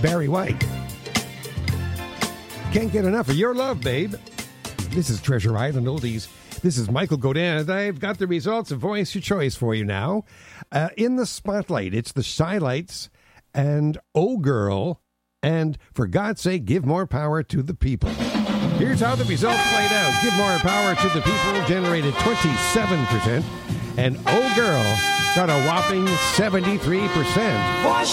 Barry White. Can't get enough of your love, babe. This is Treasure Island Oldies. This is Michael Godin, and I've got the results of Voice Your Choice for you now. In the spotlight, it's the Shy-Lights and Oh Girl, and For God's Sake, Give More Power to the People. Here's how the results played out. Give More Power to the People generated 27%, and Oh Girl got a whopping 73%.